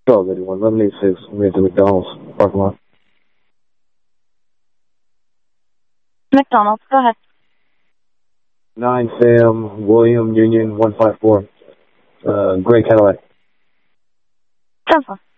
1281, 1186. I'm at the McDonald's parking lot. McDonald's, go ahead. 9 Sam, William, Union, 154. Gray Cadillac. 10-4.